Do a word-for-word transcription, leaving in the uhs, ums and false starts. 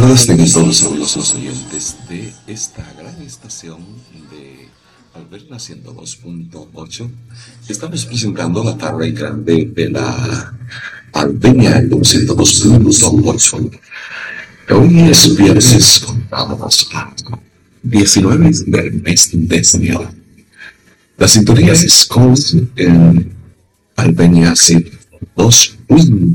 tardes, tengan todos los oyentes de esta gran estación de Alberna ciento dos punto ocho. Estamos presentando la tarde grande de la Albania ciento dos punto ocho. Hoy es viernes, contamos a diecinueve del mes de enero. La sintonía es con en Albania ciento dos punto ocho.